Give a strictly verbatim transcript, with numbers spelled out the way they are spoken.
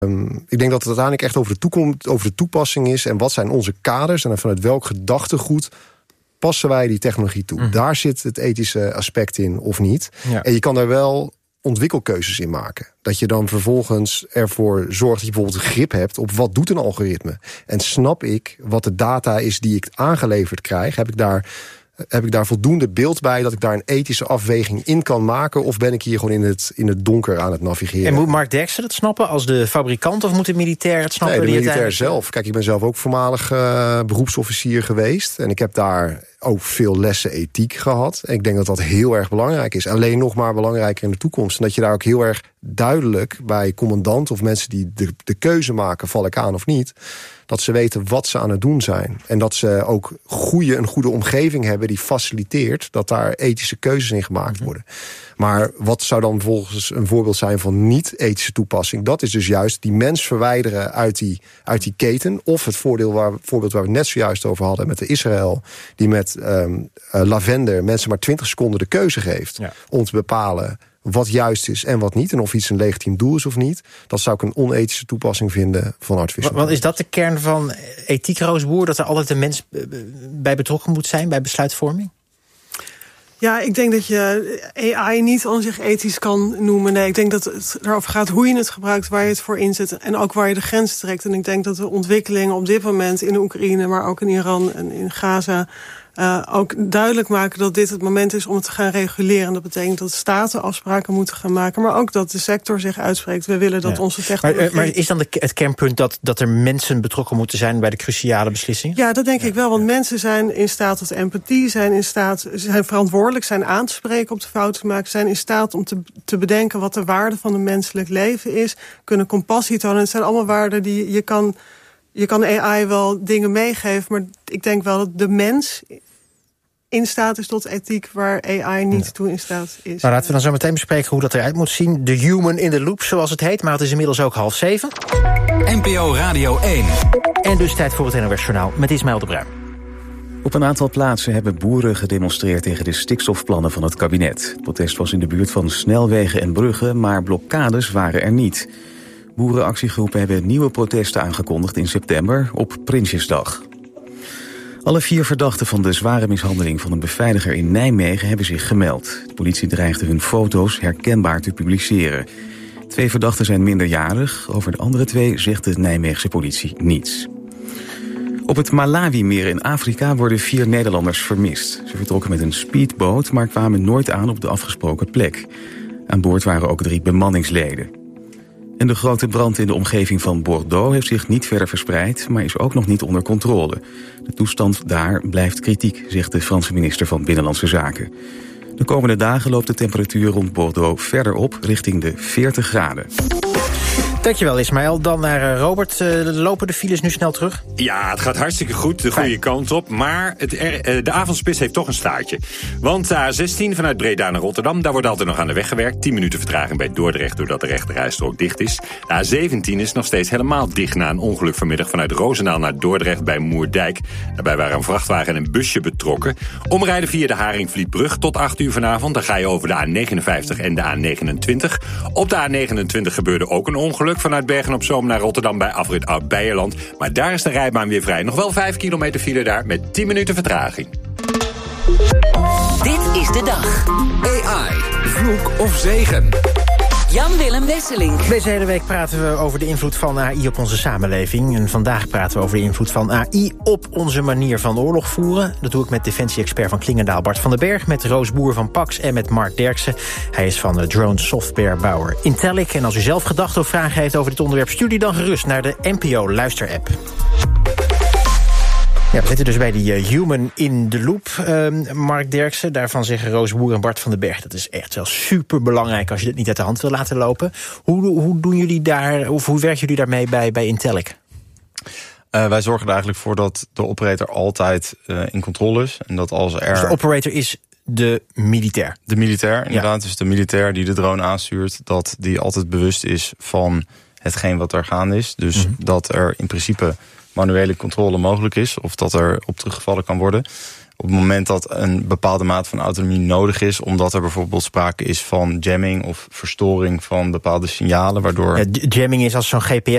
Um, ik denk dat het uiteindelijk echt over de toekomst, over de toepassing is. En wat zijn onze kaders en vanuit welk gedachtegoed passen wij die technologie toe. Mm. Daar zit het ethische aspect in of niet. Ja. En je kan daar wel ontwikkelkeuzes in maken. Dat je dan vervolgens ervoor zorgt dat je bijvoorbeeld grip hebt op wat doet een algoritme. En snap ik wat de data is die ik aangeleverd krijg? Heb ik daar, heb ik daar voldoende beeld bij dat ik daar een ethische afweging in kan maken? Of ben ik hier gewoon in het, in het donker aan het navigeren? En moet Mark Derksen dat snappen als de fabrikant of moet de militair het snappen? Nee, de militair uiteindelijk... zelf. Kijk, ik ben zelf ook voormalig uh, beroepsofficier geweest. En ik heb daar ook veel lessen ethiek gehad. En ik denk dat dat heel erg belangrijk is. Alleen nog maar belangrijker in de toekomst. En dat je daar ook heel erg duidelijk bij commandanten of mensen die de, de keuze maken, val ik aan of niet, dat ze weten wat ze aan het doen zijn. En dat ze ook goede, een goede omgeving hebben die faciliteert dat daar ethische keuzes in gemaakt worden. Maar wat zou dan volgens een voorbeeld zijn van niet-ethische toepassing? Dat is dus juist die mens verwijderen uit die, uit die keten. Of het voordeel waar, voorbeeld waar we het net zojuist over hadden met de Israël, die met um, uh, lavender mensen maar twintig seconden de keuze geeft, ja, om te bepalen wat juist is en wat niet. En of iets een legitiem doel is of niet. Dat zou ik een onethische toepassing vinden van artificial. Want is dat de kern van ethiek, Roosboer? Dat er altijd een mens bij betrokken moet zijn bij besluitvorming? Ja, ik denk dat je A I niet aan zich ethisch kan noemen. Nee, ik denk dat het erover gaat hoe je het gebruikt, waar je het voor inzet en ook waar je de grens trekt. En ik denk dat de ontwikkelingen op dit moment in de Oekraïne, maar ook in Iran en in Gaza, Uh, ook duidelijk maken dat dit het moment is om het te gaan reguleren. Dat betekent dat staten afspraken moeten gaan maken, maar ook dat de sector zich uitspreekt. We willen dat ja. onze technologie... Maar, maar is dan de, het kernpunt dat, dat er mensen betrokken moeten zijn bij de cruciale beslissingen? Ja, dat denk ja. ik wel, want ja. mensen zijn in staat tot empathie, zijn in staat, zijn verantwoordelijk, zijn aan te spreken op de fouten maken, zijn in staat om te, te bedenken wat de waarde van een menselijk leven is, kunnen compassie tonen. Het zijn allemaal waarden die je kan... Je kan A I wel dingen meegeven, maar ik denk wel dat de mens in staat is tot ethiek waar A I niet ja. toe in staat is. Nou, laten we dan zo meteen bespreken hoe dat eruit moet zien. De human in the loop, zoals het heet. Maar het is inmiddels ook half zeven. N P O Radio één. En dus tijd voor het N O S Journaal met Ismaël de Bruin. Op een aantal plaatsen hebben boeren gedemonstreerd tegen de stikstofplannen van het kabinet. Het protest was in de buurt van snelwegen en bruggen, maar blokkades waren er niet. Boerenactiegroepen hebben nieuwe protesten aangekondigd in september op Prinsjesdag. Alle vier verdachten van de zware mishandeling van een beveiliger in Nijmegen hebben zich gemeld. De politie dreigde hun foto's herkenbaar te publiceren. Twee verdachten zijn minderjarig. Over de andere twee zegt de Nijmeegse politie niets. Op het Malawi-meer in Afrika worden vier Nederlanders vermist. Ze vertrokken met een speedboot, maar kwamen nooit aan op de afgesproken plek. Aan boord waren ook drie bemanningsleden. En de grote brand in de omgeving van Bordeaux heeft zich niet verder verspreid, maar is ook nog niet onder controle. De toestand daar blijft kritiek, zegt de Franse minister van Binnenlandse Zaken. De komende dagen loopt de temperatuur rond Bordeaux verder op, richting de veertig graden. Dankjewel, Ismaël. Dan naar Robert. Uh, lopen de files nu snel terug? Ja, het gaat hartstikke goed, de goede kant op. Maar het er, de avondspits heeft toch een staartje. Want de A zestien vanuit Breda naar Rotterdam, daar wordt altijd nog aan de weg gewerkt. tien minuten vertraging bij Dordrecht, doordat de rechterrijstrook dicht is. De A zeventien is nog steeds helemaal dicht na een ongeluk vanmiddag vanuit Roosendaal naar Dordrecht bij Moerdijk. Daarbij waren een vrachtwagen en een busje betrokken. Omrijden via de Haringvlietbrug tot acht uur vanavond. Dan ga je over de A negenenvijftig en de A negenentwintig. Op de A negenentwintig gebeurde ook een ongeluk vanuit Bergen-op-Zoom naar Rotterdam bij afrit Oud-Beijerland. Maar daar is de rijbaan weer vrij. Nog wel vijf kilometer file daar met tien minuten vertraging. Dit is de dag. A I, vloek of zegen? Jan-Willem Wesselink. Deze hele week praten we over de invloed van A I op onze samenleving. En vandaag praten we over de invloed van A I op onze manier van oorlog voeren. Dat doe ik met defensie-expert van Klingendaal Bart van den Berg, met Roos Boer van Pax en met Mark Derksen. Hij is van de drone softwarebouwer Intellic. En als u zelf gedachten of vragen heeft over dit onderwerp, stuur die dan gerust naar de N P O Luister-app. Ja, we zitten dus bij die uh, human in the loop, uh, Mark Derksen. Daarvan zeggen Roos Boer en Bart van den Berg, dat is echt wel super belangrijk als je dit niet uit de hand wil laten lopen. Hoe, hoe doen jullie daar, of hoe werken jullie daarmee bij, bij Intellic? Uh, wij zorgen er eigenlijk voor dat de operator altijd uh, in controle is. En dat als er... Dus de operator is de militair? De militair, inderdaad. Ja. Dus de militair die de drone aanstuurt, dat die altijd bewust is van hetgeen wat er gaande is. Dus mm-hmm. dat er in principe manuele controle mogelijk is, of dat er op teruggevallen kan worden. Op het moment dat een bepaalde mate van autonomie nodig is, omdat er bijvoorbeeld sprake is van jamming of verstoring van bepaalde signalen, waardoor... Ja, jamming is als zo'n G P